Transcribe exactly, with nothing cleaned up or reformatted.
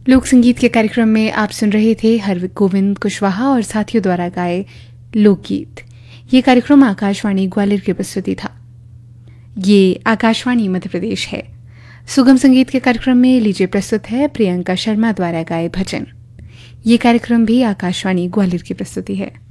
लोक संगीत के कार्यक्रम में आप सुन रहे थे हरगोविंद कुशवाहा और साथियों द्वारा गाए लोकगीत। ये कार्यक्रम आकाशवाणी ग्वालियर की प्रस्तुति था। ये आकाशवाणी मध्य प्रदेश है। सुगम संगीत के कार्यक्रम में लीजिए प्रस्तुत है प्रियंका शर्मा द्वारा गाए भजन। ये कार्यक्रम भी आकाशवाणी ग्वालियर की प्रस्तुति है।